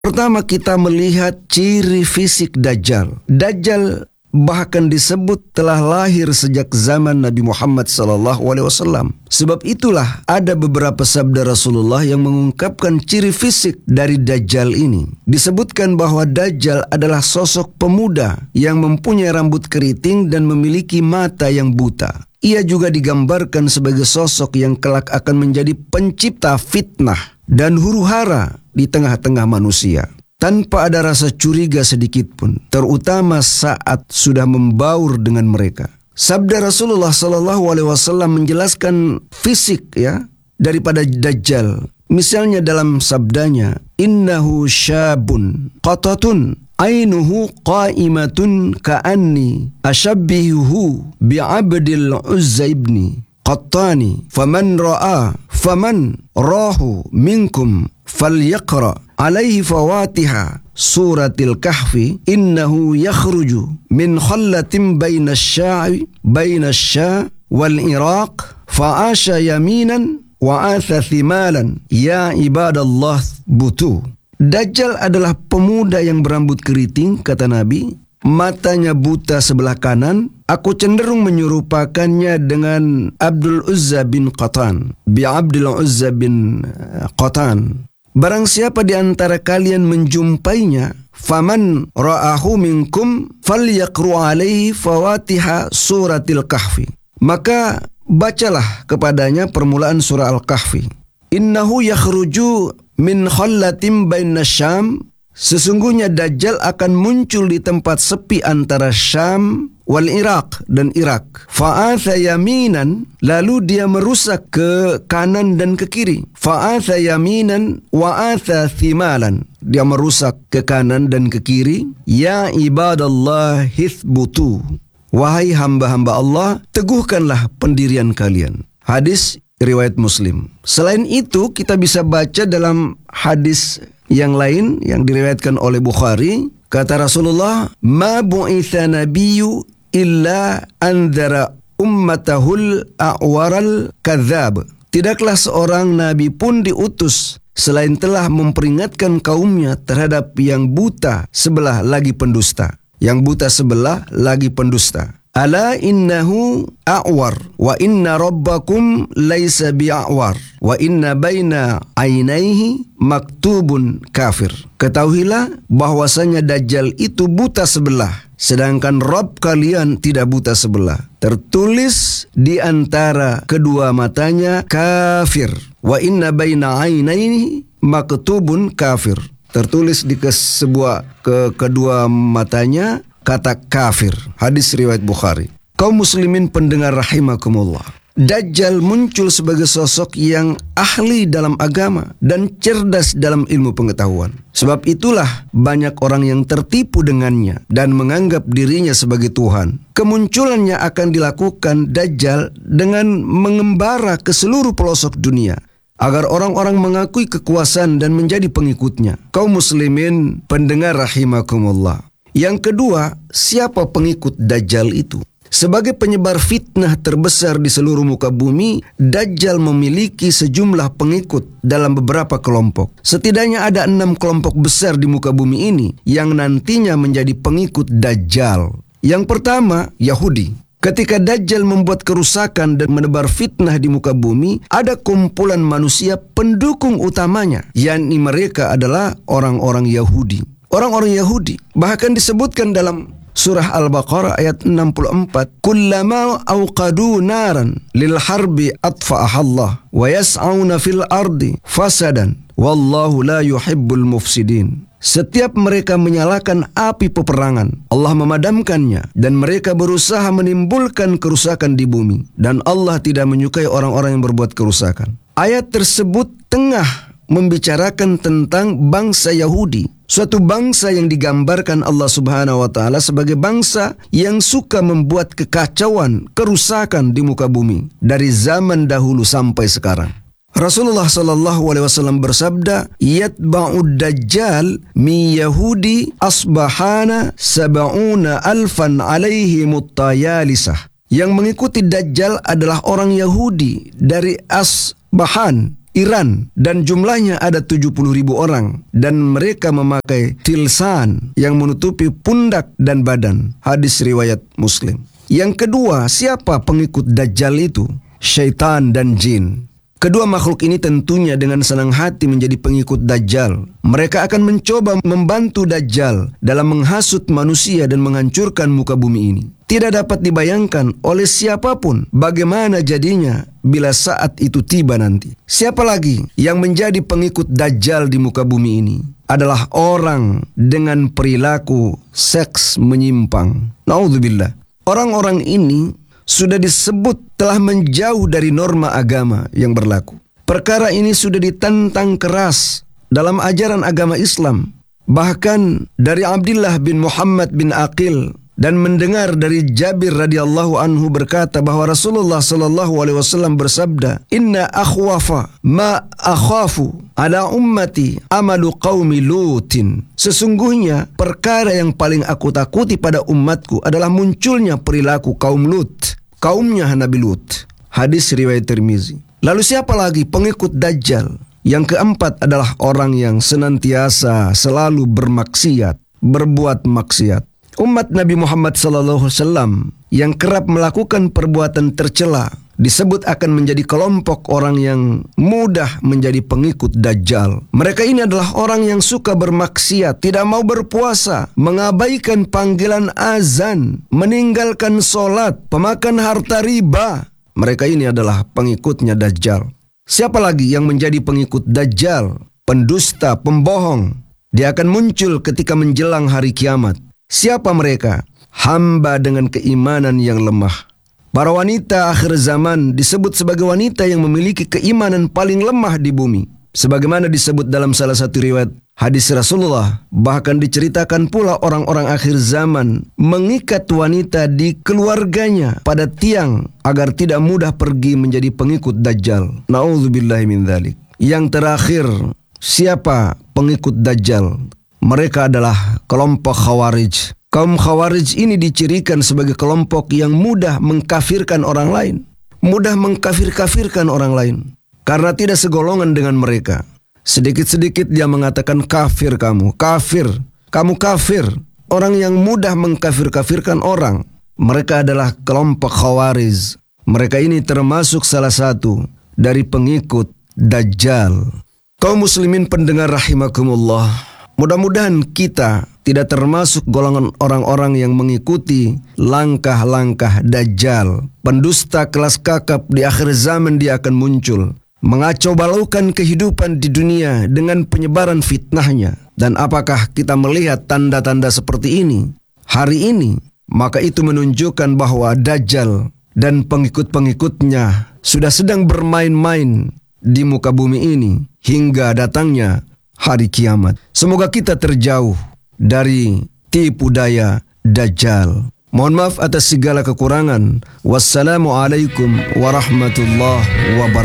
Pertama, kita melihat ciri fisik Dajjal. Dajjal bahkan disebut telah lahir sejak zaman Nabi Muhammad SAW. Sebab itulah ada beberapa sabda Rasulullah yang mengungkapkan ciri fisik dari Dajjal ini. Disebutkan bahwa Dajjal adalah sosok pemuda yang mempunyai rambut keriting dan memiliki mata yang buta. Ia juga digambarkan sebagai sosok yang kelak akan menjadi pencipta fitnah dan huru-hara di tengah-tengah manusia, tanpa ada rasa curiga sedikit pun, terutama saat sudah membaur dengan mereka. Sabda Rasulullah SAW menjelaskan fisik daripada Dajjal. Misalnya dalam sabdanya, innahu syabun qatatun ainuhu qaimatun ka'anni ashabbihuhu bi'abdil Uzza ibni qattani faman rahu minkum falyaqra alaihi fawatiha suratil kahfi innahu yakhruju min khallatin baina sya wal iraq fa'asha yaminan wa'atha thimalan ya ibadallah butu. Dajjal adalah pemuda yang berambut keriting, kata Nabi. Matanya buta sebelah kanan. Aku cenderung menyerupakannya dengan Abdul Uzza bin Qatan. Abdul Uzza bin Qatan. Barang siapa di antara kalian menjumpainya, faman ra'ahu minkum falyaqru alaihi fawatiha suratil kahfi. Maka bacalah kepadanya permulaan surah Al-Kahfi. Innahu yakhruju min khallatin baina Syam. Sesungguhnya Dajjal akan muncul di tempat sepi antara Syam wal Iraq dan Irak. Fa'atha yaminan, lalu dia merusak ke kanan dan ke kiri. Fa'atha yaminan wa'atha thimalan, dia merusak ke kanan dan ke kiri. Ya ibadallah hithbutu, wahai hamba-hamba Allah, teguhkanlah pendirian kalian. Hadis riwayat Muslim. Selain itu, kita bisa baca dalam hadis yang lain yang diriwayatkan oleh Bukhari. Kata Rasulullah, ma bu'itha nabiyyu illa anzara ummatahul a'waral kadzab. Tidaklah seorang nabi pun diutus selain telah memperingatkan kaumnya terhadap yang buta sebelah lagi pendusta. Yang buta sebelah lagi pendusta. Ala innahu a'war wa inna rabbakum laisa bi'awar wa inna baina ainaihi maktubun kafir. Ketahuilah bahwasanya Dajjal itu buta sebelah, sedangkan Rabb kalian tidak buta sebelah. Tertulis di antara kedua matanya kafir. Wa inna baina ainaihi maktubun kafir. Tertulis di kedua matanya kata kafir. Hadis riwayat Bukhari. Kaum muslimin pendengar rahimakumullah. Dajjal muncul sebagai sosok yang ahli dalam agama dan cerdas dalam ilmu pengetahuan. Sebab itulah banyak orang yang tertipu dengannya dan menganggap dirinya sebagai Tuhan. Kemunculannya akan dilakukan Dajjal dengan mengembara ke seluruh pelosok dunia agar orang-orang mengakui kekuasaan dan menjadi pengikutnya. Kaum muslimin pendengar rahimakumullah. Yang kedua, siapa pengikut Dajjal itu? Sebagai penyebar fitnah terbesar di seluruh muka bumi, Dajjal memiliki sejumlah pengikut dalam beberapa kelompok. Setidaknya ada 6 kelompok besar di muka bumi ini yang nantinya menjadi pengikut Dajjal. Yang pertama, Yahudi. Ketika Dajjal membuat kerusakan dan menebar fitnah di muka bumi, ada kumpulan manusia pendukung utamanya, yakni mereka adalah orang-orang Yahudi. Orang-orang Yahudi bahkan disebutkan dalam surah Al-Baqarah ayat 64, kullama awqadu naran lil harbi atfa'ahallah wa yas'auna fil ardi fasadan wallahu la yuhibbul mufsidin. Setiap mereka menyalakan api peperangan, Allah memadamkannya, dan mereka berusaha menimbulkan kerusakan di bumi, dan Allah tidak menyukai orang-orang yang berbuat kerusakan. Ayat tersebut tengah membicarakan tentang bangsa Yahudi, suatu bangsa yang digambarkan Allah Subhanahu wa taala sebagai bangsa yang suka membuat kekacauan, kerusakan di muka bumi dari zaman dahulu sampai sekarang. Rasulullah sallallahu alaihi wasallam bersabda, "Yatba'ud dajjal mi yahudi asbahana sab'una alfan alaihi muttayalisah." Yang mengikuti Dajjal adalah orang Yahudi dari Asbahan Iran, dan jumlahnya ada 70.000 orang, dan mereka memakai tilsan yang menutupi pundak dan badan. Hadis riwayat Muslim. Yang kedua, siapa pengikut Dajjal itu? Syaitan dan jin. Kedua makhluk ini tentunya dengan senang hati menjadi pengikut Dajjal. Mereka akan mencoba membantu Dajjal dalam menghasut manusia dan menghancurkan muka bumi ini. Tidak dapat dibayangkan oleh siapapun bagaimana jadinya bila saat itu tiba nanti. Siapa lagi yang menjadi pengikut Dajjal di muka bumi ini? Adalah orang dengan perilaku seks menyimpang. Naudzubillah. Orang-orang ini sudah disebut telah menjauh dari norma agama yang berlaku. Perkara ini sudah ditentang keras dalam ajaran agama Islam. Bahkan dari Abdullah bin Muhammad bin Aqil dan mendengar dari Jabir radhiyallahu anhu berkata bahwa Rasulullah sallallahu alaihi wasallam bersabda, "Inna akhwafa ma akhafu ala ummati amalu qaumi Lutin." Sesungguhnya perkara yang paling aku takuti pada umatku adalah munculnya perilaku kaum Lut, kaumnya Nabi Lut. Hadis riwayat Tirmizi. Lalu siapa lagi pengikut Dajjal? Yang keempat adalah orang yang senantiasa selalu bermaksiat, berbuat maksiat. Umat Nabi Muhammad SAW yang kerap melakukan perbuatan tercela disebut akan menjadi kelompok orang yang mudah menjadi pengikut Dajjal. Mereka ini adalah orang yang suka bermaksiat, tidak mau berpuasa, mengabaikan panggilan azan, meninggalkan sholat, pemakan harta riba. Mereka ini adalah pengikutnya Dajjal. Siapa lagi yang menjadi pengikut Dajjal? Pendusta, pembohong. Dia akan muncul ketika menjelang hari kiamat. Siapa mereka? Hamba dengan keimanan yang lemah. Para wanita akhir zaman disebut sebagai wanita yang memiliki keimanan paling lemah di bumi. Sebagaimana disebut dalam salah satu riwayat hadis Rasulullah. Bahkan diceritakan pula orang-orang akhir zaman mengikat wanita di keluarganya pada tiang agar tidak mudah pergi menjadi pengikut Dajjal. Na'udzubillahi min dzalik. Yang terakhir, siapa pengikut Dajjal? Mereka adalah kelompok Khawarij. Kaum Khawarij ini dicirikan sebagai kelompok yang mudah mengkafirkan orang lain. Mudah mengkafir-kafirkan orang lain. Karena tidak segolongan dengan mereka. Sedikit-sedikit dia mengatakan kafir kamu, kafir, kamu kafir. Orang yang mudah mengkafir-kafirkan orang. Mereka adalah kelompok Khawarij. Mereka ini termasuk salah satu dari pengikut Dajjal. Kaum muslimin pendengar rahimakumullah. Mudah-mudahan kita tidak termasuk golongan orang-orang yang mengikuti langkah-langkah Dajjal. Pendusta kelas kakap di akhir zaman dia akan muncul. Mengacau balaukan kehidupan di dunia dengan penyebaran fitnahnya. Dan apakah kita melihat tanda-tanda seperti ini hari ini? Maka itu menunjukkan bahwa Dajjal dan pengikut-pengikutnya sudah sedang bermain-main di muka bumi ini hingga datangnya hari kiamat. Semoga kita terjauh dari tipu daya Dajjal. Mohon maaf atas segala kekurangan. Wassalamualaikum warahmatullahi wabarakatuh.